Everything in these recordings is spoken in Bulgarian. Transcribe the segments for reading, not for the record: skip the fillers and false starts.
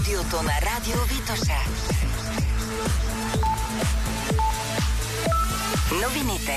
студиото на Радио Витоша. Новините.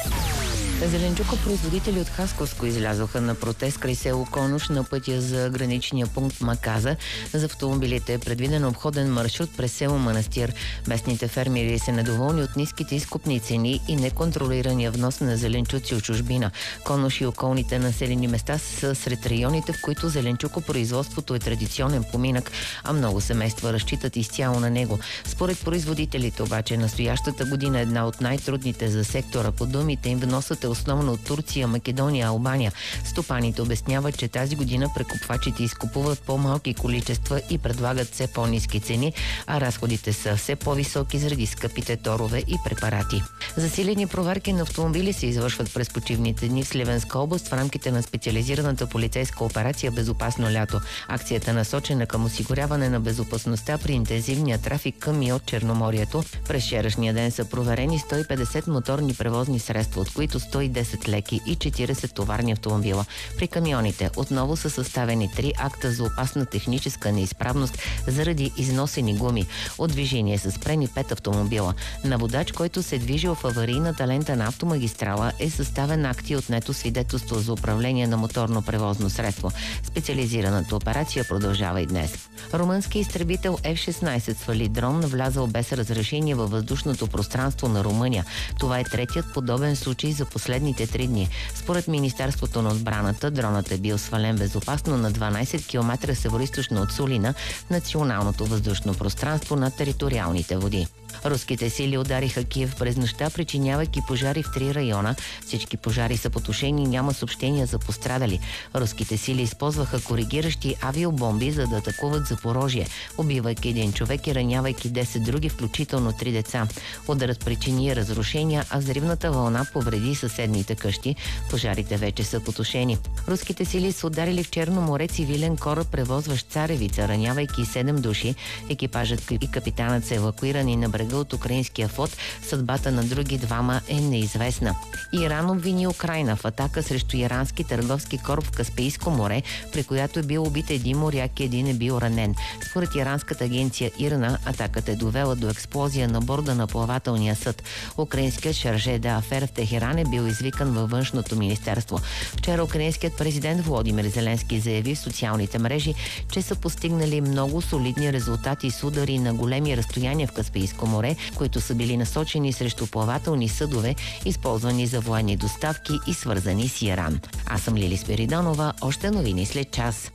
Зеленчукопроизводители от Хасковско излязоха на протест край село Конуш на пътя за граничния пункт Маказа. За автомобилите е предвиден обходен маршрут през село Манастир. Местните фермери са недоволни от ниските изкупни цени и неконтролирания внос на зеленчуци от чужбина. Конуш и околните населени места са сред районите, в които зеленчукопроизводството е традиционен поминък, а много семейства разчитат изцяло на него. Според производителите обаче, настоящата година е една от най-трудните за сектора. По думите им, вносът е основно от Турция, Македония, Албания. Стопаните обясняват, че тази година прекупвачите изкупуват по-малки количества и предлагат все по-ниски цени, а разходите са все по-високи заради скъпите торове и препарати. Засилени проверки на автомобили се извършват през почивните дни в Сливенска област в рамките на специализираната полицейска операция «Безопасно лято». Акцията, насочена към осигуряване на безопасността при интензивния трафик към и от Черноморието. През вчерашния ден са проверени 150 моторни превозни средства, от които 110 леки и 40 товарни автомобила. При камионите отново са съставени 3 акта за опасна техническа неизправност заради износени гуми. От движение са спрени 5 автомобила. На водач, който се движил в аварийната лента на автомагистрала, е съставен акт и отнето свидетелство за управление на моторно превозно средство. Специализираната операция продължава и днес. Румънски изтребител F-16 свали дрон, влязъл без разрешение във въздушното пространство на Румъния. Това е третият подобен случай за последните 3 дни. Според Министерството на отбраната, дронът е бил свален безопасно на 12 км североизточно от Сулина в националното въздушно пространство на териториалните води. Руските сили удариха Киев през нощта, причинявайки пожари в 3 района. Всички пожари са потушени и няма съобщения за пострадали. Руските сили използваха коригиращи авиобомби, за да атакуват Запорожие, убивайки 1 човек и ранявайки 10 други, включително 3 деца. Ударът причини разрушения, а взривната вълна повреди съседните къщи. Пожарите вече са потушени. Руските сили са ударили в Черно море цивилен кораб, превозващ царевица, ранявайки 7 души. Екипажът и капитанът са евакуирани на брега от украинския флот. Съдбата на други 2 е неизвестна. Иран обвини Украйна в атака срещу ирански търговски кораб в Каспийско море, при която е бил убит 1 моряк и 1 е бил ранен. Според иранската агенция ИРНА, атаката е довела до експлозия на борда на плавателния съд. Украинският шарже д'афер в Техеран е бил извикан във външното министерство. Вчера украинският президент Володимир Зеленски заяви в социалните мрежи, че са постигнали много солидни резултати с удари на големи разстояния в Каспийско море, които са били насочени срещу плавателни съдове, използвани за военни доставки и свързани с Иран. Аз съм Лили Спиридонова, още новини след час.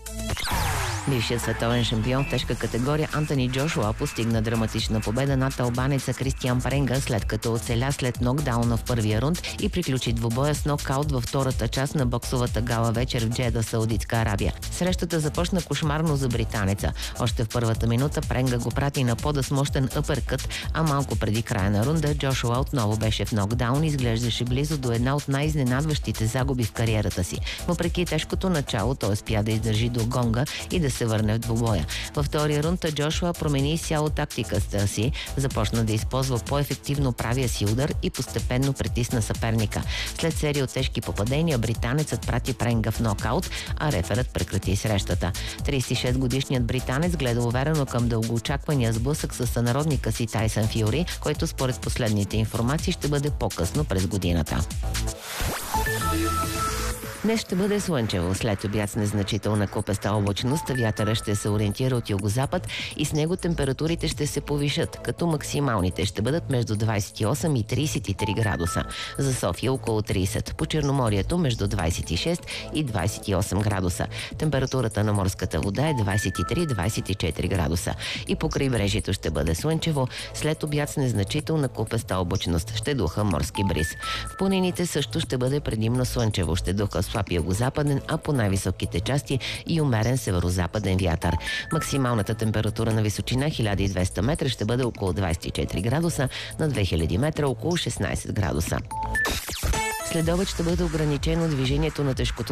Бившият световен шампион в тежка категория Антони Джошуа постигна драматична победа над албанеца Кристиан Пренга, след като оцеля след нокдауна в първия рунд и приключи двубоя с нокаут във втората част на боксовата гала вечер в Джеда, Саудитска Арабия. Срещата започна кошмарно за британеца. Още в първата минута Пренга го прати на пода с мощен апъркът, а малко преди края на рунда Джошуа отново беше в нокдаун и изглеждаше близо до една от най-изненадващите загуби в кариерата си. Въпреки тежкото начало, той успя да издържи до гонга и да се върне в двубоя. Във втория рунд Джошуа промени изцяло тактиката си, започна да използва по-ефективно правия си удар и постепенно притисна съперника. След серия от тежки попадения, британецът прати Пренга в нокаут, а реферът прекрати срещата. 36-годишният британец гледа уверено към дългоочаквания сблъсък с сънародника си Тайсън Фюри, който според последните информации ще бъде по-късно през годината. Днес ще бъде слънчево, след обяд с незначителна купеста облачност, вятъра ще се ориентира от югозапад и с него температурите ще се повишат, като максималните ще бъдат между 28 и 33 градуса. За София около 30, по Черноморието между 26 и 28 градуса. Температурата на морската вода е 23-24 градуса. И по крайбрежието ще бъде слънчево, след обяд с незначителна купеста облачност, ще духа морски бриз. В планините също ще бъде предимно слънчево, ще духа слаб югозападен, а по най-високите части и умерен северозападен вятър. Максималната температура на височина 1200 метра ще бъде около 24 градуса, на 2000 метра около 16 градуса. Следобед ще бъде ограничено движението на тежкото